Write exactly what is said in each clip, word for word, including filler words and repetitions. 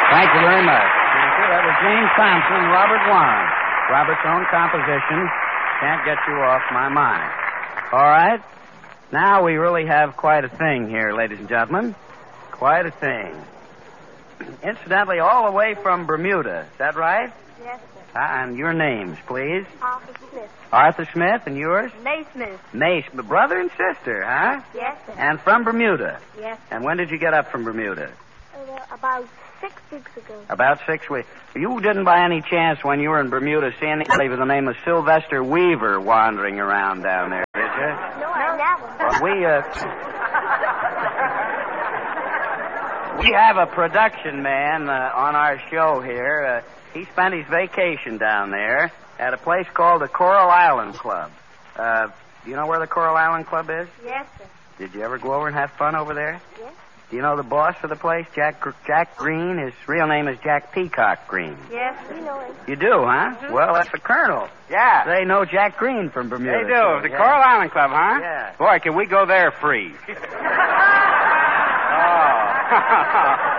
Thank you very much. Thank you. That was James Thompson, Robert Warren. Robert's own composition. Can't get you off my mind. All right. Now we really have quite a thing here, ladies and gentlemen. Quite a thing. Incidentally, all the way from Bermuda. Is that right? Yes, sir. Ah, and your names, please. Arthur Smith. Arthur Smith, and yours? May Smith. May Smith. Brother and sister, huh? Yes, sir. And from Bermuda. Yes. And when did you get up from Bermuda? Uh, about six weeks ago. About six weeks. You didn't, by any chance, when you were in Bermuda, see anybody with the name of Sylvester Weaver wandering around down there, did you? No, I never. Well, we, uh... we have a production man uh, on our show here. Uh, he spent his vacation down there at a place called the Coral Island Club. Uh, do you know where the Coral Island Club is? Yes, sir. Did you ever go over and have fun over there? Yes. Do you know the boss of the place, Jack Jack Green? His real name is Jack Peacock Green. Yes, we know him. You do, huh? Mm-hmm. Well, that's the colonel. Yeah. They know Jack Green from Bermuda. They do. The yeah. Coral Island Club, huh? Yeah. Boy, can we go there free? Oh.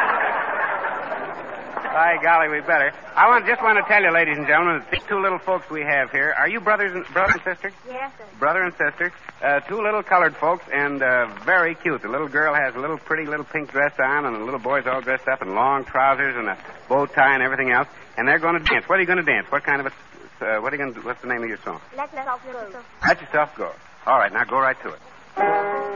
By golly, we better. I want just want to tell you, ladies and gentlemen, that these two little folks we have here, are you brothers and brother and sister? Yes, sir. Brother and sister. Uh, two little colored folks, and uh, very cute. The little girl has a little pretty little pink dress on, and the little boy's all dressed up in long trousers and a bow tie and everything else. And they're going to dance. What are you going to dance? What kind of a? Uh, what are you going to? What's the name of your song? Let yourself go. Let yourself go. All right, now go right to it.